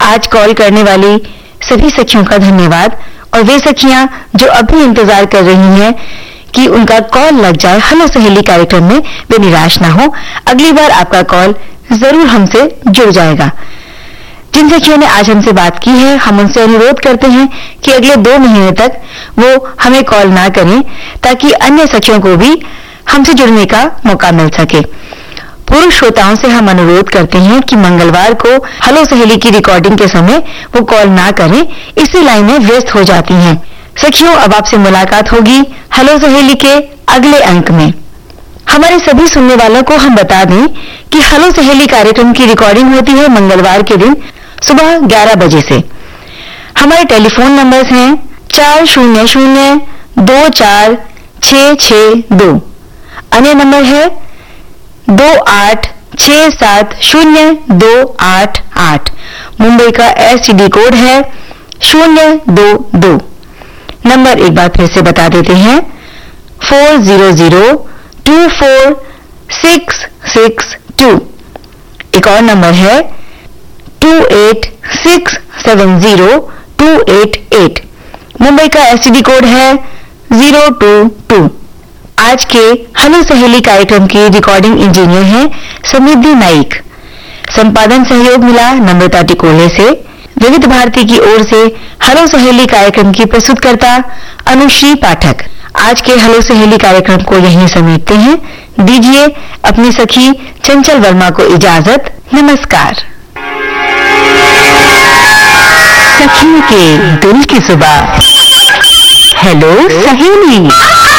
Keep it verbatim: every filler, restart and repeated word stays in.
आज कॉल करने वाली सभी सखियों का धन्यवाद। और वे सखियां जो अभी इंतजार कर रही हैं कि उनका कॉल लग जाए हेलो सहेली कार्यक्रम में, वे निराश ना हो। अगली बार आपका कॉल जरूर हमसे जुड़ जाएगा। जिन सखियों ने आज हमसे बात की है, हम उनसे अनुरोध करते हैं कि अगले दो महीने तक वो हमें कॉल ना करें, ताकि अन्य सखियों को भी हमसे जुड़ने का मौका मिल सके। पूर्व श्रोताओं से हम अनुरोध करते हैं कि मंगलवार को हेलो सहेली की रिकॉर्डिंग के समय वो कॉल ना करें, इसी लाइनें व्यस्त हो जाती हैं। सखियों, अब आपसे मुलाकात होगी हेलो सहेली के अगले अंक में। हमारे सभी सुनने वालों को हम बता दें कि हेलो सहेली कार्यक्रम की रिकॉर्डिंग होती है मंगलवार के दिन सुबह ग्यारह बजे से। हमारे टेलीफोन नंबर्स हैं चार शून्य शून्य दो चार छः छः दो। अन्य नंबर है दो आठ छः सात शून्य दो आठ आठ। मुंबई का एस टी डी कोड है शून्य दो दो। नंबर एक बार फिर से बता देते हैं four zero zero to four six six to. एक और नंबर है to eight six seven zero to eight eight. Mumbai का एस टी डी कोड है जीरो टू टू। आज के हेलो सहेली कार्यक्रम की रिकॉर्डिंग इंजीनियर हैं समृद्धि नाइक। संपादन सहयोग मिला नम्रता टिकोले से। विविध भारती की ओर से हेलो सहेली कार्यक्रम की प्रस्तुतकर्ता अनुश्री पाठक। आज के हेलो सहेली कार्यक्रम को यहीं समेटते हैं। दीजिए अपनी सखी चंचल वर्मा को इजाजत। नमस्कार। सखियों के दिल की सुबह हेलो सहेली।